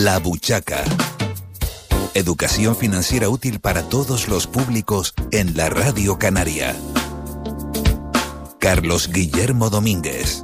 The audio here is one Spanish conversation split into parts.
La Buchaca. Educación financiera útil para todos los públicos en la Radio Canaria. Carlos Guillermo Domínguez.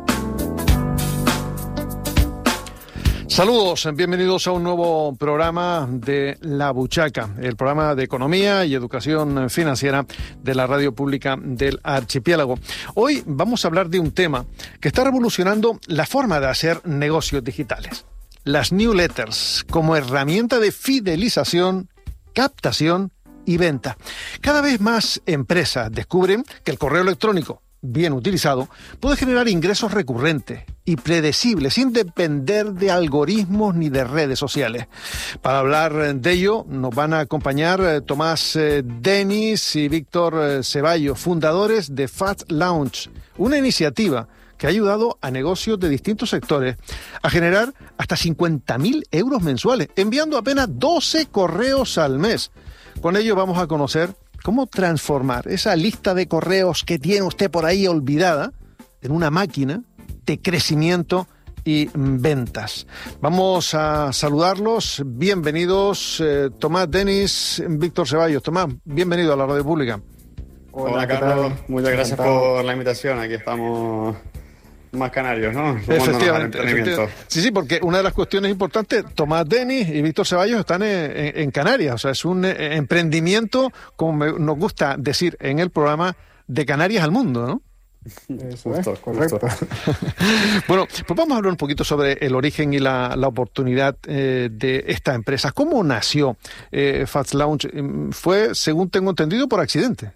Saludos, bienvenidos a un nuevo programa de La Buchaca, el programa de economía y educación financiera de la radio pública del archipiélago. Hoy vamos a hablar de un tema que está revolucionando la forma de hacer negocios digitales. Las newsletters como herramienta de fidelización, captación y venta. Cada vez más empresas descubren que el correo electrónico, bien utilizado, puede generar ingresos recurrentes y predecibles sin depender de algoritmos ni de redes sociales. Para hablar de ello nos van a acompañar Tomás Denis y Víctor Ceballos, fundadores de Fast Launch, una iniciativa que ha ayudado a negocios de distintos sectores a generar hasta 50.000 euros mensuales, enviando apenas 12 correos al mes. Con ello vamos a conocer cómo transformar esa lista de correos que tiene usted por ahí olvidada en una máquina de crecimiento y ventas. Vamos a saludarlos. Bienvenidos, Tomás Denis, Víctor Ceballos. Tomás, bienvenido a la radio pública. Hola Carlos, muchas gracias por la invitación. Aquí estamos más canarios, ¿no? Efectivamente. Sí, porque una de las cuestiones importantes, Tomás Denis y Víctor Ceballos están en Canarias. O sea, es un emprendimiento, como nos gusta decir en el programa, de Canarias al mundo, ¿no? Eso es, correcto. Bueno, pues vamos a hablar un poquito sobre el origen y la oportunidad de esta empresa. ¿Cómo nació Fast Launch? Fue, según tengo entendido, por accidente.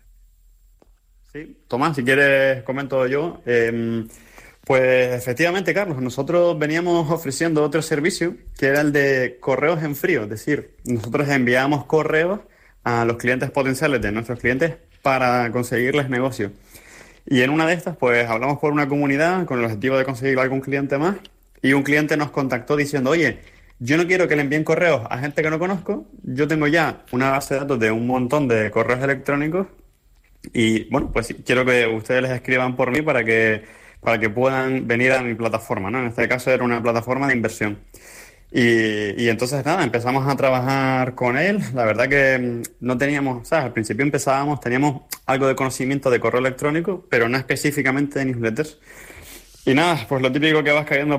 Sí, Tomás, si quieres comento yo. Pues efectivamente, Carlos, nosotros veníamos ofreciendo otro servicio que era el de correos en frío. Es decir, nosotros enviábamos correos a los clientes potenciales de nuestros clientes para conseguirles negocio. Y en una de estas, pues hablamos por una comunidad con el objetivo de conseguir algún cliente más. Y un cliente nos contactó diciendo, oye, yo no quiero que le envíen correos a gente que no conozco. Yo tengo ya una base de datos de un montón de correos electrónicos. Y bueno, pues quiero que ustedes les escriban por mí para que puedan venir a mi plataforma, ¿no? En este caso era una plataforma de inversión. Y entonces nada, empezamos a trabajar con él. La verdad que no teníamos, ¿sabes? Al principio teníamos algo de conocimiento de correo electrónico, pero no específicamente de newsletters. Y nada, pues lo típico que vas cayendo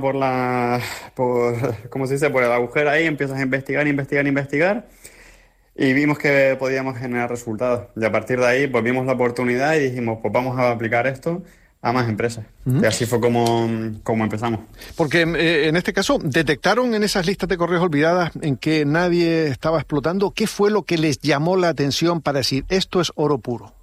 ¿cómo se dice? Por el agujero ahí, empiezas a investigar. Y vimos que podíamos generar resultados. Y a partir de ahí, pues vimos la oportunidad y dijimos, pues vamos a aplicar esto a más empresas. Y así fue como empezamos. Porque en este caso, ¿detectaron en esas listas de correos olvidadas en que nadie estaba explotando? ¿Qué fue lo que les llamó la atención para decir, esto es oro puro?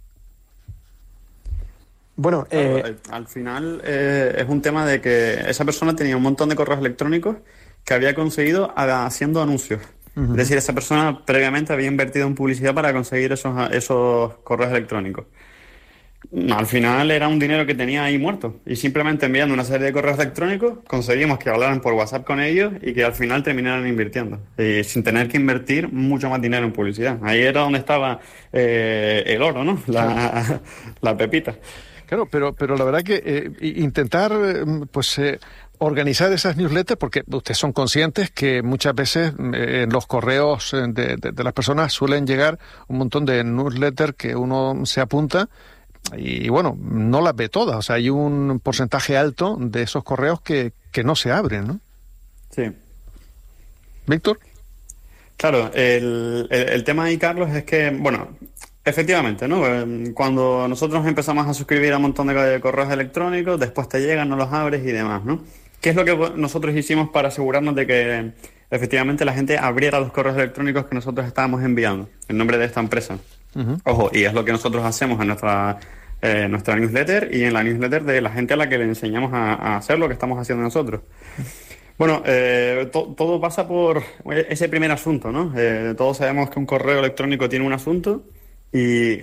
Bueno, al final es un tema de que esa persona tenía un montón de correos electrónicos que había conseguido haciendo anuncios. Es decir, esa persona previamente había invertido en publicidad para conseguir esos correos electrónicos. Al final era un dinero que tenía ahí muerto y simplemente enviando una serie de correos electrónicos conseguimos que hablaran por WhatsApp con ellos y que al final terminaran invirtiendo sin tener que invertir mucho más dinero en publicidad. Ahí era donde estaba el oro, ¿no? La pepita. Claro, pero la verdad que intentar organizar esas newsletters, porque ustedes son conscientes que muchas veces en los correos de las personas suelen llegar un montón de newsletters que uno se apunta y bueno, no las ve todas. O sea, hay un porcentaje alto de esos correos que no se abren, ¿no? Sí. ¿Víctor? Claro, el tema ahí, Carlos, es que, bueno, efectivamente, ¿no? Cuando nosotros empezamos a suscribir a un montón de correos electrónicos, después te llegan, no los abres y demás, ¿no? ¿Qué es lo que nosotros hicimos para asegurarnos de que efectivamente la gente abriera los correos electrónicos que nosotros estábamos enviando en nombre de esta empresa? Ojo, y es lo que nosotros hacemos en nuestra newsletter y en la newsletter de la gente a la que le enseñamos a hacer lo que estamos haciendo nosotros. Bueno, todo pasa por ese primer asunto, ¿no? Todos sabemos que un correo electrónico tiene un asunto y